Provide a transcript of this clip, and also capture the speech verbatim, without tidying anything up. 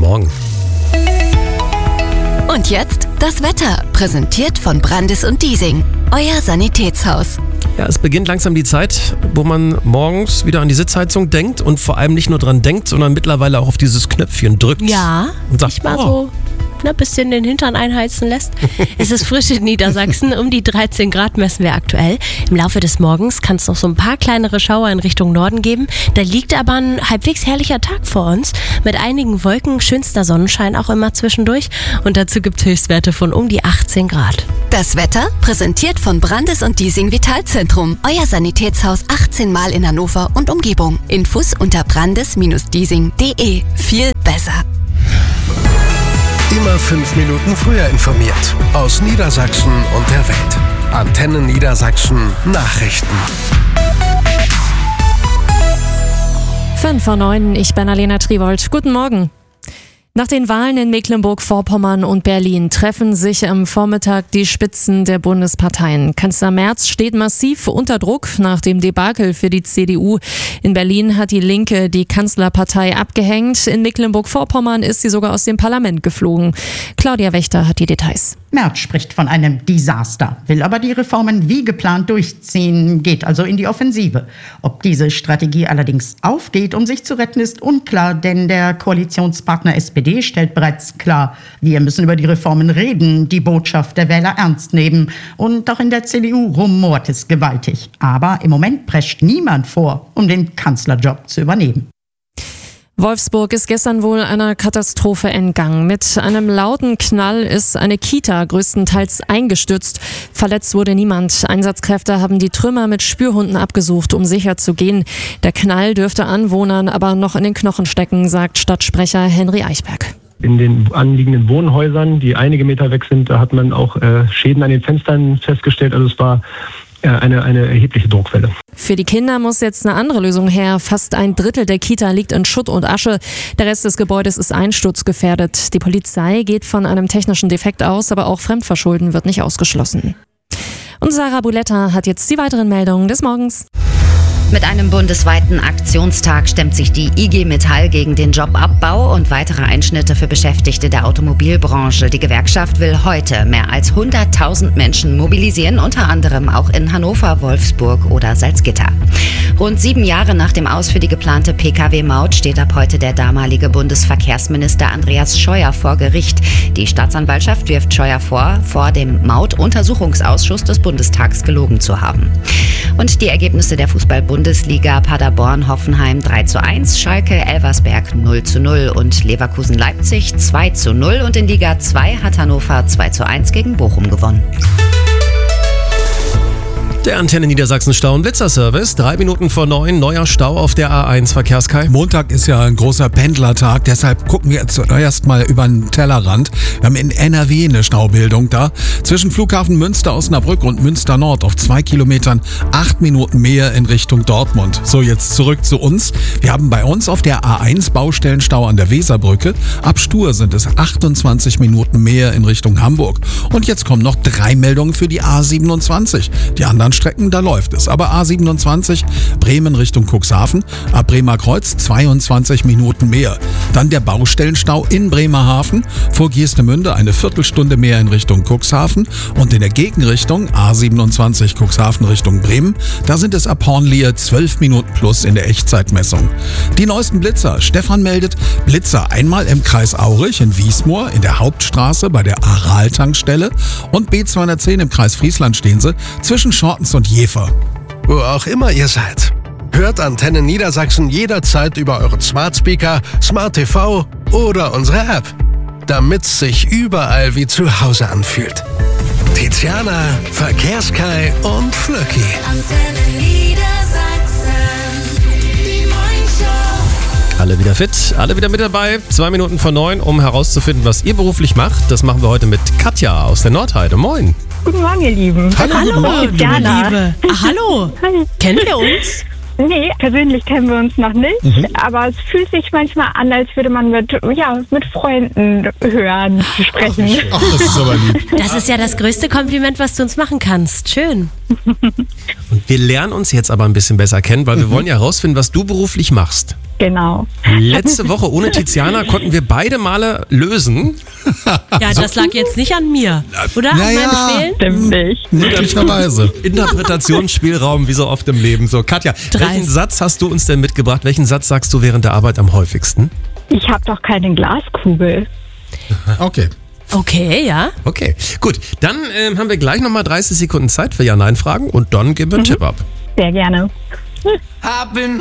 Morgen. Und jetzt das Wetter, präsentiert von Brandis und Diesing, euer Sanitätshaus. Ja, es beginnt langsam die Zeit, wo man morgens wieder an die Sitzheizung denkt und vor allem nicht nur dran denkt, sondern mittlerweile auch auf dieses Knöpfchen drückt. Ja, und sagt, nicht mal oh. so ein bisschen den Hintern einheizen lässt. Es ist frisch in Niedersachsen, um die dreizehn Grad messen wir aktuell. Im Laufe des Morgens kann es noch so ein paar kleinere Schauer in Richtung Norden geben. Da liegt aber ein halbwegs herrlicher Tag vor uns, mit einigen Wolken, schönster Sonnenschein auch immer zwischendurch. Und dazu gibt es Höchstwerte von um die achtzehn Grad. Das Wetter, präsentiert von Brandis und Diesing Vitalzentrum, euer Sanitätshaus achtzehn Mal in Hannover und Umgebung. Infos unter brandis Bindestrich diesing Punkt de. Viel besser. Immer fünf Minuten früher informiert. Aus Niedersachsen und der Welt. Antenne Niedersachsen Nachrichten. fünf vor neun, ich bin Alena Triwold. Guten Morgen. Nach den Wahlen in Mecklenburg-Vorpommern und Berlin treffen sich am Vormittag die Spitzen der Bundesparteien. Kanzler Merz steht massiv unter Druck nach dem Debakel für die C D U. In Berlin hat die Linke die Kanzlerpartei abgehängt. In Mecklenburg-Vorpommern ist sie sogar aus dem Parlament geflogen. Claudia Wächter hat die Details. Merz spricht von einem Desaster, will aber die Reformen wie geplant durchziehen, geht also in die Offensive. Ob diese Strategie allerdings aufgeht, um sich zu retten, ist unklar, denn der Koalitionspartner S P D stellt bereits klar, wir müssen über die Reformen reden, die Botschaft der Wähler ernst nehmen. Und auch in der C D U rumort es gewaltig. Aber im Moment prescht niemand vor, um den Kanzlerjob zu übernehmen. Wolfsburg ist gestern wohl einer Katastrophe entgangen. Mit einem lauten Knall ist eine Kita größtenteils eingestürzt. Verletzt wurde niemand. Einsatzkräfte haben die Trümmer mit Spürhunden abgesucht, um sicher zu gehen. Der Knall dürfte Anwohnern aber noch in den Knochen stecken, sagt Stadtsprecher Henry Eichberg. In den anliegenden Wohnhäusern, die einige Meter weg sind, da hat man auch äh, Schäden an den Fenstern festgestellt. Also es war äh, eine, eine erhebliche Druckwelle. Für die Kinder muss jetzt eine andere Lösung her. Fast ein Drittel der Kita liegt in Schutt und Asche. Der Rest des Gebäudes ist einsturzgefährdet. Die Polizei geht von einem technischen Defekt aus, aber auch Fremdverschulden wird nicht ausgeschlossen. Und Sarah Buletta hat jetzt die weiteren Meldungen des Morgens. Mit einem bundesweiten Aktionstag stemmt sich die I G Metall gegen den Jobabbau und weitere Einschnitte für Beschäftigte der Automobilbranche. Die Gewerkschaft will heute mehr als hunderttausend Menschen mobilisieren, unter anderem auch in Hannover, Wolfsburg oder Salzgitter. Rund sieben Jahre nach dem Aus für die geplante P K W-Maut steht ab heute der damalige Bundesverkehrsminister Andreas Scheuer vor Gericht. Die Staatsanwaltschaft wirft Scheuer vor, vor dem Maut-Untersuchungsausschuss des Bundestags gelogen zu haben. Und die Ergebnisse der Fußball-Bundesliga: Paderborn-Hoffenheim drei zu eins, Schalke-Elversberg null zu null und Leverkusen-Leipzig zwei zu null. Und in Liga zwei hat Hannover zwei zu eins gegen Bochum gewonnen. Der Antenne Niedersachsen Stau- und Blitzerservice. Drei Minuten vor neun, neuer Stau auf der A eins. Verkehrskai. Montag ist ja ein großer Pendlertag, deshalb gucken wir zuerst mal über den Tellerrand. Wir haben in N R W eine Staubildung da. Zwischen Flughafen Münster-Osnabrück und Münster-Nord auf zwei Kilometern acht Minuten mehr in Richtung Dortmund. So, jetzt zurück zu uns. Wir haben bei uns auf der A eins Baustellenstau an der Weserbrücke. Ab Stur sind es achtundzwanzig Minuten mehr in Richtung Hamburg. Und jetzt kommen noch drei Meldungen für die A siebenundzwanzig. Die anderen Strecken, da läuft es. Aber A siebenundzwanzig, Bremen Richtung Cuxhaven, ab Bremerkreuz zweiundzwanzig Minuten mehr. Dann der Baustellenstau in Bremerhaven, vor Geestemünde eine Viertelstunde mehr in Richtung Cuxhaven und in der Gegenrichtung A siebenundzwanzig Cuxhaven Richtung Bremen, da sind es ab Hornlehe zwölf Minuten plus in der Echtzeitmessung. Die neuesten Blitzer. Stefan meldet Blitzer einmal im Kreis Aurich in Wiesmoor, in der Hauptstraße bei der Aral-Tankstelle und B zweihundertzehn im Kreis Friesland stehen sie zwischen Schortens und Jever. Wo auch immer ihr seid. Hört Antenne Niedersachsen jederzeit über euren Smart Speaker, Smart T V oder unsere App. Damit's sich überall wie zu Hause anfühlt. Tiziana, Verkehrskai und Flöcki. Antenne Niedersachsen, die Morningshow. Alle wieder fit, alle wieder mit dabei. Zwei Minuten vor neun, um herauszufinden, was ihr beruflich macht. Das machen wir heute mit Katja aus der Nordheide. Moin. Guten Morgen, ihr Lieben. Hallo, Hallo, guten Morgen. Jana. Liebe. Ah, hallo. Hi. Kennen wir uns? Nee, persönlich kennen wir uns noch nicht, Mhm. aber es fühlt sich manchmal an, als würde man mit, ja, mit Freunden hören, sprechen. Ach, das ist aber lieb. Das ist ja das größte Kompliment, was du uns machen kannst. Schön. Und wir lernen uns jetzt aber ein bisschen besser kennen, weil wir wollen ja herausfinden, was du beruflich machst. Genau. Letzte Woche ohne Tiziana konnten wir beide Male lösen. Ja, das lag jetzt nicht an mir, oder? Ja, an meinem ja. Fehlen? Stimmt nicht. Möglicherweise. Interpretationsspielraum wie so oft im Leben. So, Katja, Dreist. welchen Satz hast du uns denn mitgebracht? Welchen Satz sagst du während der Arbeit am häufigsten? Ich habe doch keine Glaskugel. Okay. Okay, ja. Okay, gut. Dann ähm, haben wir gleich nochmal dreißig Sekunden Zeit für Ja-Nein-Fragen und dann geben wir einen Tipp ab. Sehr gerne.